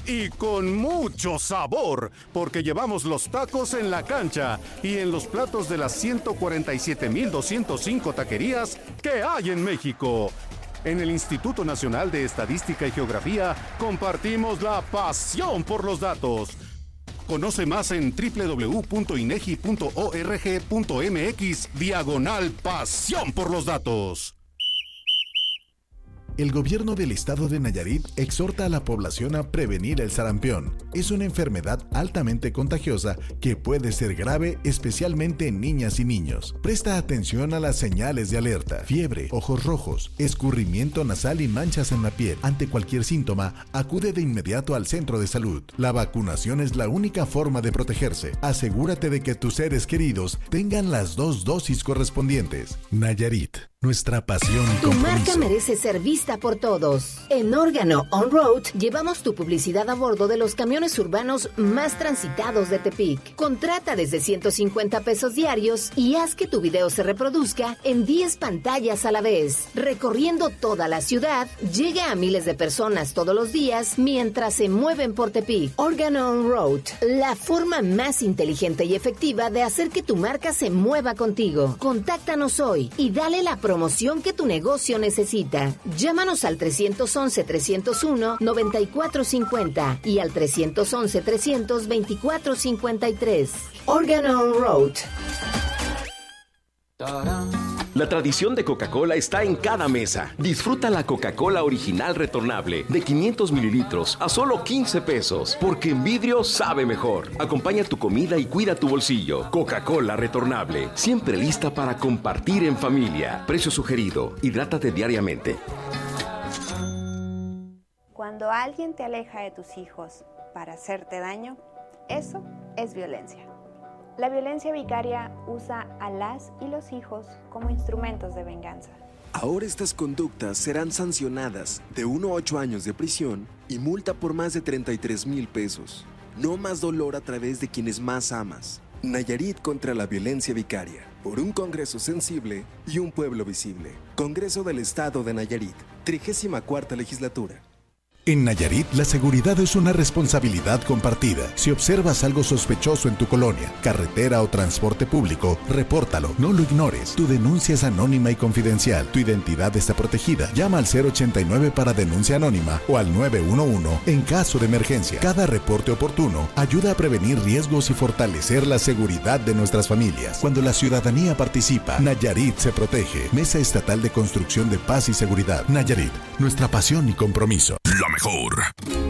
y con mucho sabor, porque llevamos los tacos en la cancha y en los platos de las 147,205 taquerías que hay en México. En el Instituto Nacional de Estadística y Geografía compartimos la pasión por los datos. Conoce más en www.inegi.org.mx/pasión por los datos. El gobierno del estado de Nayarit exhorta a la población a prevenir el sarampión. Es una enfermedad altamente contagiosa que puede ser grave, especialmente en niñas y niños. Presta atención a las señales de alerta: fiebre, ojos rojos, escurrimiento nasal y manchas en la piel. Ante cualquier síntoma, acude de inmediato al centro de salud. La vacunación es la única forma de protegerse. Asegúrate de que tus seres queridos tengan las 2 dosis correspondientes. Nayarit, nuestra pasión y tu compromiso. marca merece ser vista por todos. En Órgano On Road llevamos tu publicidad a bordo de los camiones urbanos más transitados de Tepic. Contrata desde 150 pesos diarios y haz que tu video se reproduzca en 10 pantallas a la vez. Recorriendo toda la ciudad, llega a miles de personas todos los días mientras se mueven por Tepic. Órgano On Road, la forma más inteligente y efectiva de hacer que tu marca se mueva contigo. Contáctanos hoy y dale la promoción que tu negocio necesita. Llámanos al 311-301-9450 y al 311-300-2453. Órgano On Road. La tradición de Coca-Cola está en cada mesa. Disfruta la Coca-Cola original retornable de 500 mililitros a solo 15 pesos, porque en vidrio sabe mejor. Acompaña tu comida y cuida tu bolsillo. Coca-Cola retornable, siempre lista para compartir en familia. Precio sugerido. Hidrátate diariamente. Cuando alguien te aleja de tus hijos para hacerte daño, eso es violencia. La violencia vicaria usa a las y los hijos como instrumentos de venganza. Ahora estas conductas serán sancionadas de 1 a 8 años de prisión y multa por más de 33,000 pesos. No más dolor a través de quienes más amas. Nayarit contra la violencia vicaria. Por un Congreso sensible y un pueblo visible. Congreso del Estado de Nayarit. 34ª Legislatura. En Nayarit, la seguridad es una responsabilidad compartida. Si observas algo sospechoso en tu colonia, carretera o transporte público, repórtalo, no lo ignores. Tu denuncia es anónima y confidencial. Tu identidad está protegida. Llama al 089 para denuncia anónima o al 911 en caso de emergencia. Cada reporte oportuno ayuda a prevenir riesgos y fortalecer la seguridad de nuestras familias. Cuando la ciudadanía participa, Nayarit se protege. Mesa Estatal de Construcción de Paz y Seguridad. Nayarit, nuestra pasión y compromiso. La mejor.